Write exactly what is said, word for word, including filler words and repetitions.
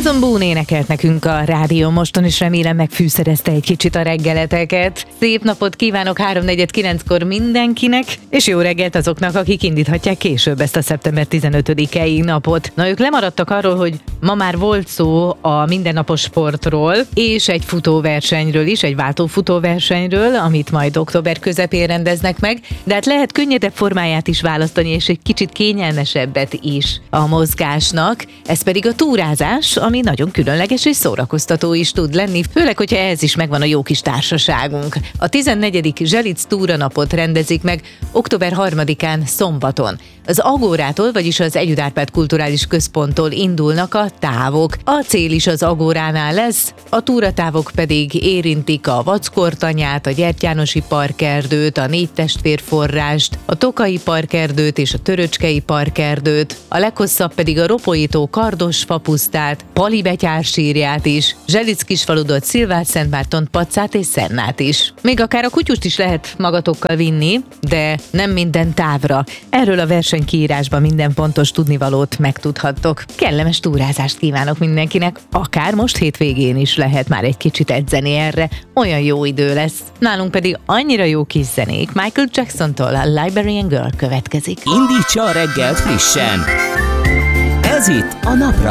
Benson Boone énekelt nekünk a rádió moston, és remélem megfűszerezte egy kicsit a reggeleteket. Szép napot kívánok háromnegyed kilenckor mindenkinek, és jó reggelt azoknak, akik indíthatják később ezt a szeptember tizenötödikei napot. Na, ők lemaradtak arról, hogy ma már volt szó a mindennapos sportról, és egy futóversenyről is, egy váltó futóversenyről, amit majd október közepén rendeznek meg, de hát lehet könnyedebb formáját is választani, és egy kicsit kényelmesebbet is a mozgásnak. Ez pedig a túrázás, ami nagyon különleges és szórakoztató is tud lenni, főleg, hogyha ehhez is megvan a jó kis társaságunk. A tizennegyedik Zselic túranapot rendezik meg október harmadikán szombaton. Az Agórától, vagyis az Együtt Árpád Kulturális Központtól indulnak a távok. A cél is az Agóránál lesz, a túratávok pedig érintik a Vackortanyát, a Gyertyánosi Parkerdőt, a Négy Testvérforrást, a Tokai Parkerdőt és a Töröcskei Parkerdőt, a leghosszabb pedig a Ropolytó Kardosfa-pusztát, Pali-betyár sírját is, Zselic-Kisfaludot, Szilvás-Szentmártont, Paccát és Szennát is. Még akár a kutyust is lehet magatokkal vinni, de nem minden távra. Erről a versenykiírásban minden fontos tudnivalót megtudhattok. Kellemes túrázást kívánok mindenkinek, akár most hétvégén is lehet már egy kicsit edzeni erre, olyan jó idő lesz. Nálunk pedig annyira jó kis zenék. Michael Jacksontól a Liberian Girl következik. Indítsa a reggelt frissen! Ez itt a Napra